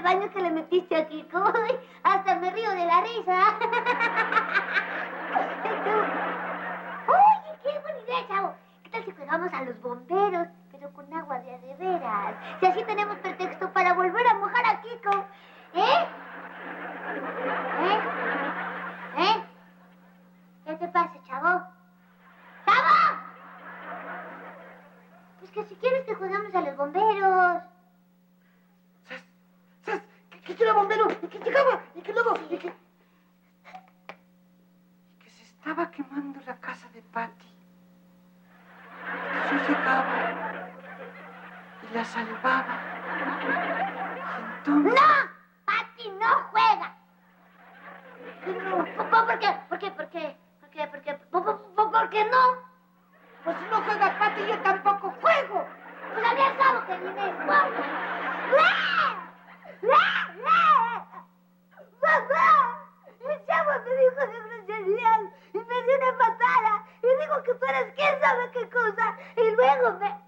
el baño que le metiste a Kiko? Hasta me río de la risa. Oye, qué buena idea, chavo. ¿Qué tal si pegamos a los bomberos, pero con agua de veras? Si así tenemos pretexto para volver a mojar a Kiko. ¿Eh? ¿Qué te pasa, chavo? ¡Chavo! Pues que si quieres te jugamos a los bomberos. ¿Sabes? Que era bombero y que llegaba y que luego... Y que se estaba quemando la casa de Patty. Yo llegaba y la salvaba. Y entonces... ¡No! ¡Patty no juega! No. ¿Por qué? ¿Por qué? ¿Por qué? ¿Por qué no? Pues si no juega Patty, yo tampoco juego. Pues a mí al cabo que ni me importa. ¡Mamá! El chavo me dijo de groserías y me dio una patada y dijo que tú eres quién sabe qué cosa y luego me...